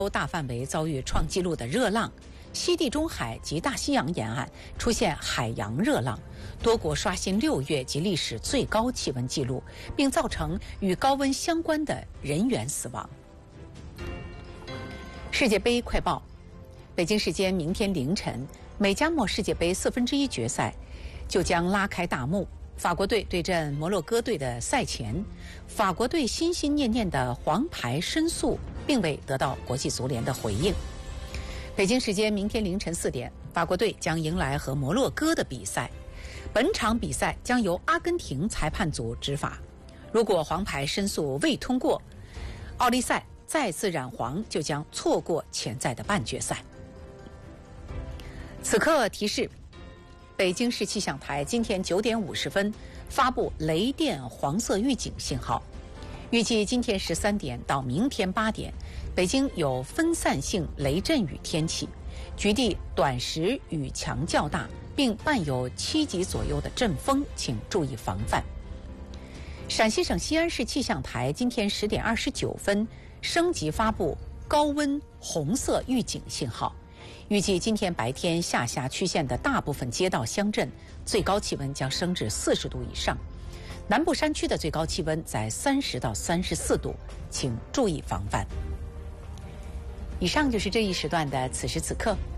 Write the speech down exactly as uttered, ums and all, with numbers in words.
都大范围遭遇创纪录的热浪，西地中海及大西洋沿岸出现海洋热浪，多国刷新六月及历史最高气温纪录，并造成与高温相关的人员死亡。世界杯快报：北京时间明天凌晨，美加墨世界杯四分之一决赛就将拉开大幕。法国队对阵摩洛哥队的赛前，法国队心心念念的黄牌申诉并未得到国际足联的回应。北京时间明天凌晨四点，法国队将迎来和摩洛哥的比赛。本场比赛将由阿根廷裁判组执法。如果黄牌申诉未通过，奥利赛再次染黄，就将错过潜在的半决赛。此刻提示：北京市气象台今天九点五十分发布雷电黄色预警信号，预计今天十三点到明天八点，北京有分散性雷阵雨天气，局地短时雨强较大，并伴有七级左右的阵风，请注意防范。陕西省西安市气象台今天十点二十九分升级发布高温红色预警信号。预计今天白天下辖区县的大部分街道乡镇最高气温将升至四十度以上，南部山区的最高气温在三十到三十四度，请注意防范。以上就是这一时段的此时此刻，